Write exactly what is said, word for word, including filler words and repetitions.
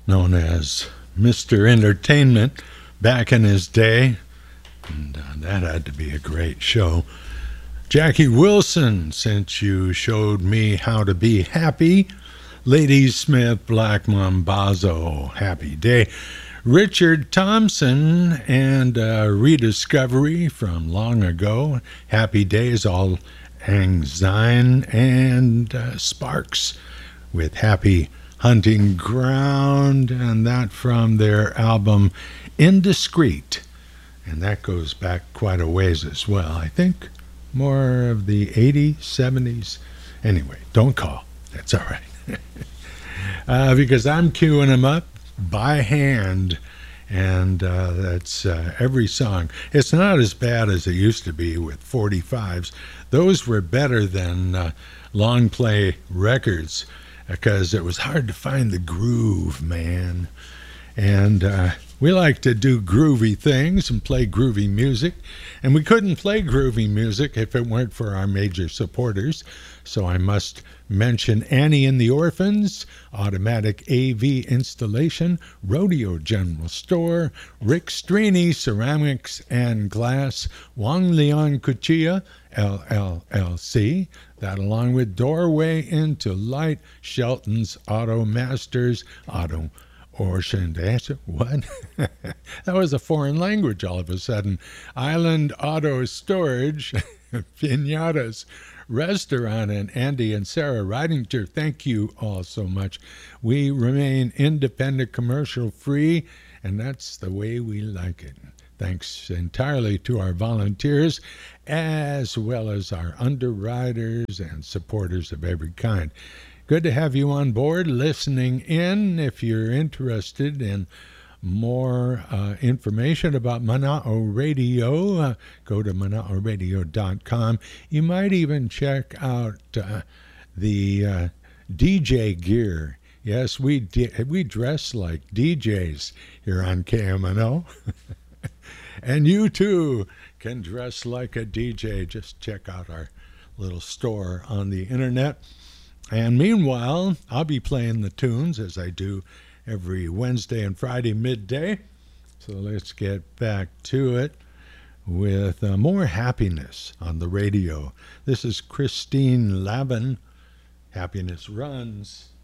known as Mister Entertainment back in his day. And uh, that had to be a great show. Jackie Wilson, since you showed me how to be happy. Ladysmith Black Mambazo, Happy Day. Richard Thompson and uh, Rediscovery from long ago, Happy Days, All Lang Syne, and uh, Sparks with Happy Hunting Ground, and that from their album Indiscreet. And that goes back quite a ways as well. I think more of the eighties, seventies. Anyway, don't call. That's all right. uh, because I'm queuing them up by hand, and uh, that's uh, every song. It's not as bad as it used to be with forty-fives. Those were better than uh, long play records because it was hard to find the groove, man. And uh, we like to do groovy things and play groovy music, and we couldn't play groovy music if it weren't for our major supporters. So I must mention Annie and the Orphans, Automatic A V Installation, Rodeo General Store, Rick Strini Ceramics and Glass, Wang Leon Cuchilla, L L L C, that along with Doorway into Light, Shelton's Auto Masters, Auto Ocean Dash. What? That was a foreign language all of a sudden. Island Auto Storage, Pinatas Restaurant, and Andy and Sarah Ridinger. Thank you all so much. We remain independent, commercial free, and that's the way we like it. Thanks entirely to our volunteers, as well as our underwriters and supporters of every kind. Good to have you on board, listening in. If you're interested in more uh, information about Mana'o Radio, uh, go to mana'o radio dot com. You might even check out uh, the uh, D J gear. Yes, we di- we dress like D Js here on K M N O. And you too can dress like a D J. Just check out our little store on the internet. And meanwhile, I'll be playing the tunes as I do every Wednesday and Friday midday. So let's get back to it with uh, more happiness on the radio. This is Christine Lavin, Happiness Runs.